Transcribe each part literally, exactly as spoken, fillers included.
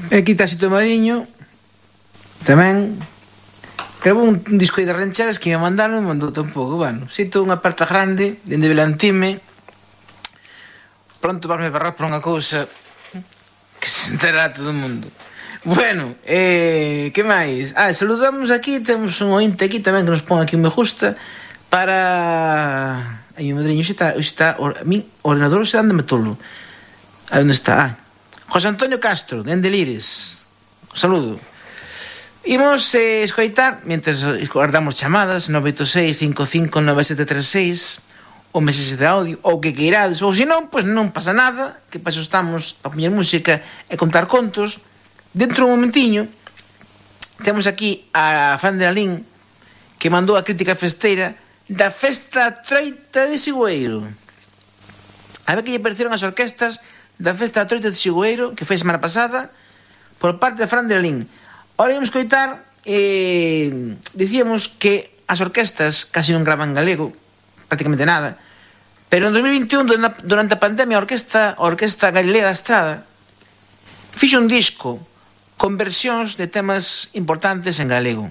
E aquí está Xito Mariño tamén. Grabou un disco aí de rancheras que me mandaron e mandou tampouco. Bueno, Xito unha parta grande dende Belantime. Pronto vas me barrar por unha cousa que se enterará todo o mundo. Bueno, eh, que máis? Ah, saludamos aquí, temos un ointe aquí tamén que nos pon aquí un me gusta para... Ai, o madriño, xe está, está a mi, o ordenador se anda metolo. A onde está? Ah, José Antonio Castro, dende Lires. Un saludo. Imos eh, escoitar, mientras guardamos chamadas, nove oito seis, cinco cinco, nove sete tres seis, ou mensaxes de audio, ou que queirades, ou se non, pois non pasa nada, que paso estamos para poñer música e contar contos. Dentro un momentiño, temos aquí a Fran de Lalín, que mandou a crítica festeira da Festa Troita de Sigüeiro. A ver que lle pareceron as orquestas da Festa Troita de Sigüeiro, que foi a semana pasada, por parte de Fran de Lalín. Ora íamos coitar, eh, dicíamos que as orquestas casi non gravan galego, prácticamente nada, pero en dos mil veintiún, durante a pandemia, a Orquesta, a Orquesta Galilea da Estrada fixo un disco con versións de temas importantes en galego.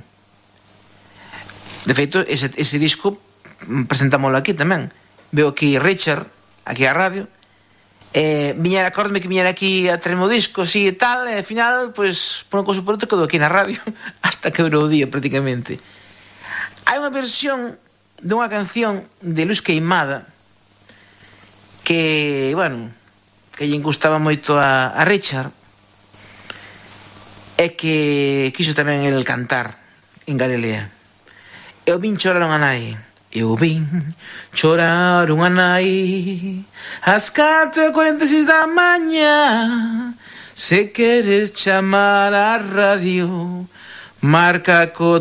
De feito, ese, ese disco presentámoslo aquí tamén. Veo aquí Richard, aquí a radio, eh, viñera, acórdame que viñera aquí a traerme o disco, así e tal, e ao final, pois, por unha cousa por outra, quedou aquí na radio hasta que virou o día, prácticamente. Hai unha versión dunha canción de Luis Queimada que, bueno, que lle gustaba moito a, a Richard, e que quiso tamén el cantar en Galilea. Eu vin chorar unha nai, eu vin chorar unha nai ás catro e cuarenta e seis da mañá. Se queres chamar a radio, marca co